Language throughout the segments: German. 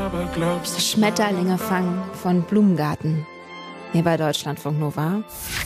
Schmetterlinge fangen von Blumengarten. Hier bei Deutschlandfunk Nova.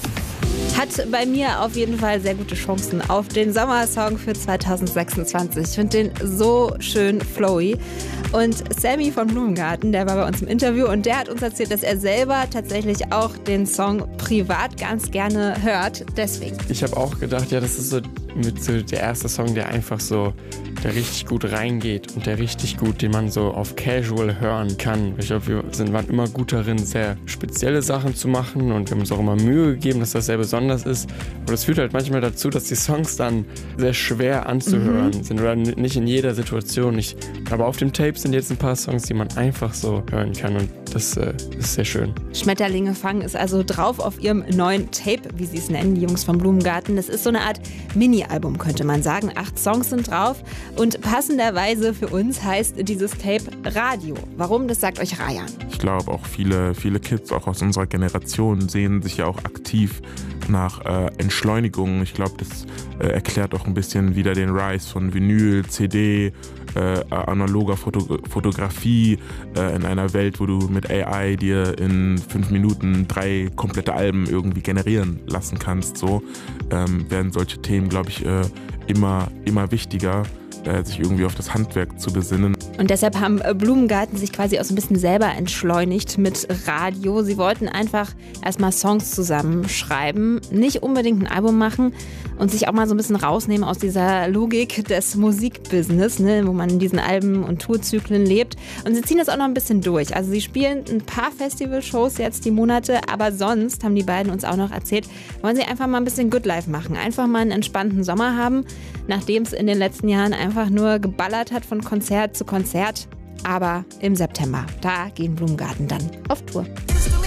Hat bei mir auf jeden Fall sehr gute Chancen auf den Sommersong für 2026. Ich finde den so schön flowy. Und Sammy von Blumengarten, der war bei uns im Interview und der hat uns erzählt, dass er selber tatsächlich auch den Song privat ganz gerne hört. Deswegen. Ich habe auch gedacht, ja, das ist so der erste Song, der einfach so, der richtig gut reingeht und der richtig gut, den man so auf Casual hören kann. Ich glaube, wir waren immer gut darin, sehr spezielle Sachen zu machen und wir haben uns auch immer Mühe gegeben, dass das sehr besonders ist. Aber das führt halt manchmal dazu, dass die Songs dann sehr schwer anzuhören sind oder nicht in jeder Situation. Aber auf dem Tape sind jetzt ein paar Songs, die man einfach so hören kann und das ist sehr schön. Schmetterlinge fangen ist also drauf auf ihrem neuen Tape, wie sie es nennen, die Jungs vom Blumengarten. Das ist so eine Art Mini-Album, könnte man sagen. 8 Songs sind drauf und passenderweise für uns heißt dieses Tape Radio. Warum? Das sagt euch Rayan. Ich glaube auch viele Kids, auch aus unserer Generation, sehen sich ja auch aktiv nach Entschleunigung. Ich glaube, das erklärt auch ein bisschen wieder den Rise von Vinyl, CD, analoger Fotografie in einer Welt, wo du mit AI dir in 5 Minuten 3 komplette Alben irgendwie generieren lassen kannst. So werden solche Themen, glaube ich, immer wichtiger, sich irgendwie auf das Handwerk zu besinnen. Und deshalb haben Blumengarten sich quasi auch so ein bisschen selber entschleunigt mit Radio. Sie wollten einfach erstmal Songs zusammenschreiben, nicht unbedingt ein Album machen und sich auch mal so ein bisschen rausnehmen aus dieser Logik des Musikbusiness, ne, wo man in diesen Alben und Tourzyklen lebt. Und sie ziehen das auch noch ein bisschen durch. Also sie spielen ein paar Festivalshows jetzt die Monate, aber sonst, haben die beiden uns auch noch erzählt, wollen sie einfach mal ein bisschen Good Life machen. Einfach mal einen entspannten Sommer haben, nachdem es in den letzten Jahren einfach nur geballert hat von Konzert zu Konzert. Aber im September, da gehen Blumengarten dann auf Tour.